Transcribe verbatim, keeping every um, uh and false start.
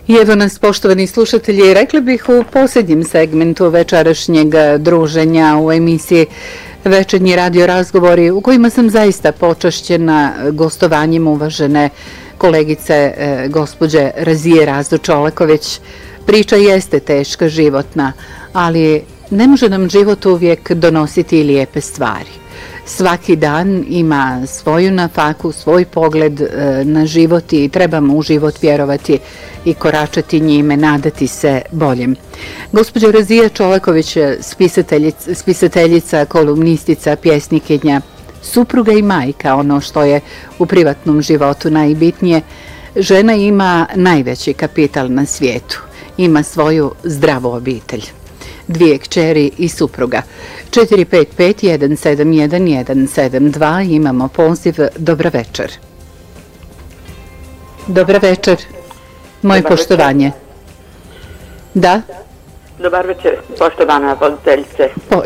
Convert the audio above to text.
I evo nas, poštovani slušatelji, rekli bih u posljednjem segmentu večerašnjeg druženja u emisiji Večernji radio razgovori, u kojima sam zaista počašćena gostovanjem uvažene kolegice gospođe Razije Razdo-Čoleković. Priča jeste teška, životna, ali ne može nam život uvijek donositi lijepe stvari. Svaki dan ima svoju nafaku, svoj pogled na život i trebamo u život vjerovati i koračati njime, nadati se boljem. Gospođa Razija Čoleković, spisateljica, spisateljica, kolumnistica, pjesnikinja, supruga i majka, ono što je u privatnom životu najbitnije, žena ima najveći kapital na svijetu. Ima svoju zdravu obitelj. Dvije kćeri i supruga. četiri pet pet jedan sedam jedan jedan sedam dva. Imamo poziv. Dobra večer. Dobra večer. Moje Dobar poštovanje. Večer. Da? Dobar večer, poštovana voditeljice. Po,